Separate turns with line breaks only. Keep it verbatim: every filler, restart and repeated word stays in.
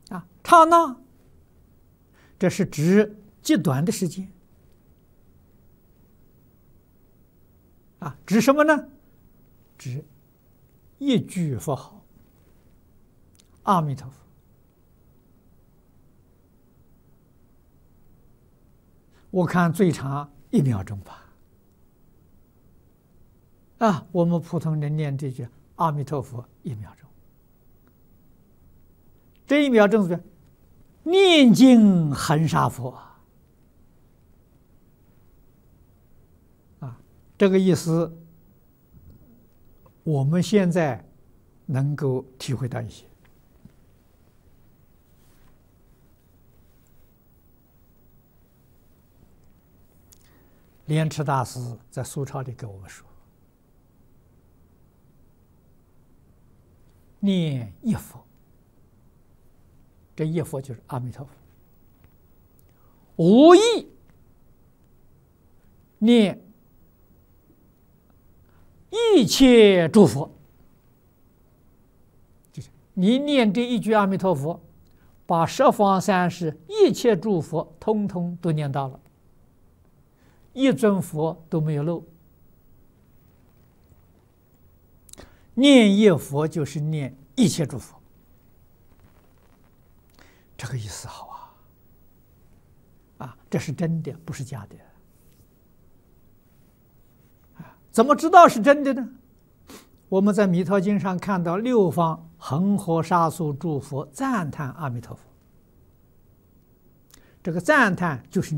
啊，刹那，这是指极短的时间。啊，指什么呢？指一句佛号，阿弥陀佛。我看最长一秒钟吧。啊，我们普通人念这句阿弥陀佛一秒钟，这一秒钟是念经恒沙佛啊，这个意思我们现在能够体会到一些。莲池大师在苏钞里跟我们说，念一佛，这一佛就是阿弥陀佛，无意念一切诸佛，就是你念这一句阿弥陀佛，把十方三世一切诸佛通通都念到了，一尊佛都没有漏。念一佛就是念一切诸佛，这个意思好啊！啊，这是真的，不是假的。啊，怎么知道是真的呢？我们在《弥陀经》上看到六方恒河沙数诸佛赞叹阿弥陀佛，这个赞叹就是